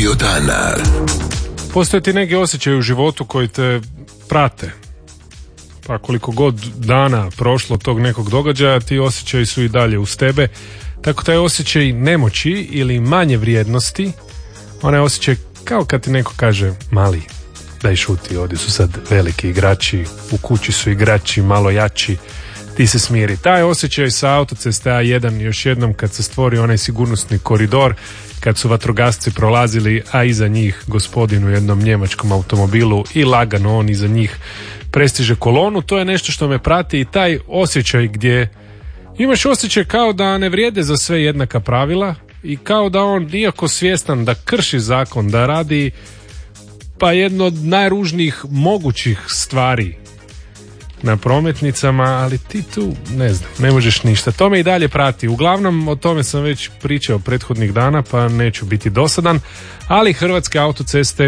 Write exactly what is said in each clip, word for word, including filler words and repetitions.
Radio Danar. Postoje ti neki osjećaj u životu koji te prate. Pa koliko god dana prošlo tog nekog događaja, ti osjećaji su i dalje uz tebe. Tako taj osjećaj nemoći ili manje vrijednosti, onaj osjećaj kao kad ti neko kaže mali, daj šuti, ovdje su sad veliki igrači, u kući su igrači malo jači, ti se smiri. Taj osjećaj sa autoceste A jedan još jednom kad se stvori onaj sigurnosni koridor, kad su vatrogasci prolazili, a iza njih gospodin u jednom njemačkom automobilu i lagano on iza njih prestiže kolonu, to je nešto što me prati i taj osjećaj gdje imaš osjećaj kao da ne vrijede za sve jednaka pravila i kao da on nijako svjestan da krši zakon, da radi pa jedno od najružnijih mogućih stvari na prometnicama, ali ti tu ne znam, ne možeš ništa. To me i dalje prati. Uglavnom o tome sam već pričao prethodnih dana, pa neću biti dosadan, ali Hrvatske autoceste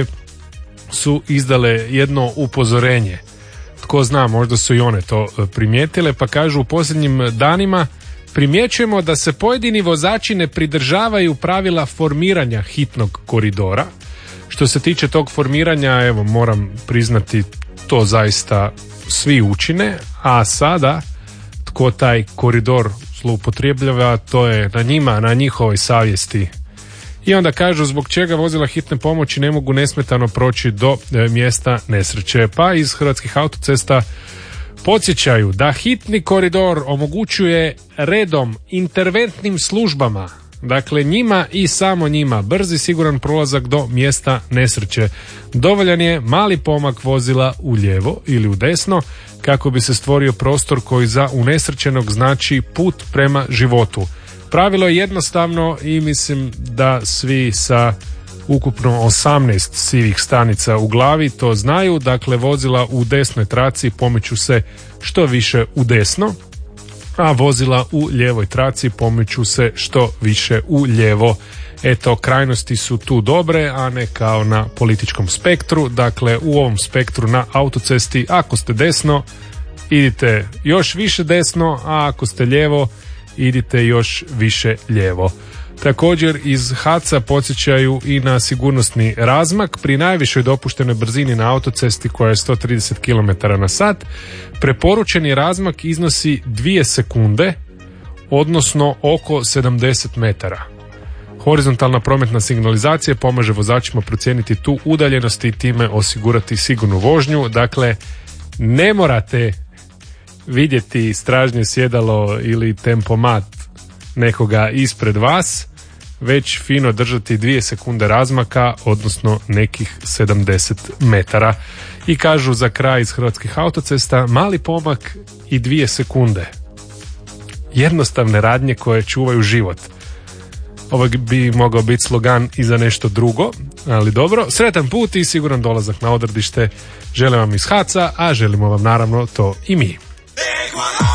su izdale jedno upozorenje. Tko zna, možda su i one to primijetile, pa kažu u posljednjim danima primjećujemo da se pojedini vozači ne pridržavaju pravila formiranja hitnog koridora. Što se tiče tog formiranja, evo moram priznati, to zaista svi učine, a sada tko taj koridor zloupotrebljava, to je na njima, na njihovoj savjesti. I onda kažu zbog čega vozila hitne pomoći ne mogu nesmetano proći do e, mjesta nesreće. Pa iz Hrvatskih autocesta podsjećaju da hitni koridor omogućuje redom interventnim službama, dakle njima i samo njima, brzi siguran prolazak do mjesta nesreće. Dovoljan je mali pomak vozila u lijevo ili u desno kako bi se stvorio prostor koji za unesrećenog znači put prema životu. Pravilo je jednostavno i mislim da svi sa ukupno osamnaest sivih stanica u glavi to znaju. Dakle, vozila u desnoj traci pomiču se što više u desno, a vozila u lijevoj traci pomiču se što više u lijevo. Eto, krajnosti su tu dobre, a ne kao na političkom spektru. Dakle, u ovom spektru na autocesti, ako ste desno, idite još više desno, a ako ste lijevo, idite još više lijevo. Također iz HAC-a podsjećaju i na sigurnosni razmak. Pri najvišoj dopuštenoj brzini na autocesti koja je sto trideset kilometara na sat, preporučeni razmak iznosi dvije sekunde, odnosno oko sedamdeset metara. Horizontalna prometna signalizacija pomaže vozačima procijeniti tu udaljenost i time osigurati sigurnu vožnju. Dakle, ne morate vidjeti stražnje sjedalo ili tempomat nekoga ispred vas, već fino držati dvije sekunde razmaka, odnosno nekih sedamdeset metara. I kažu za kraj iz Hrvatskih autocesta, mali pomak i dvije sekunde. Jednostavne radnje koje čuvaju život. Ovo bi mogao biti slogan i za nešto drugo, ali dobro. Sretan put i siguran dolazak na odredište želim vam iz HAC-a, a želimo vam naravno to i mi.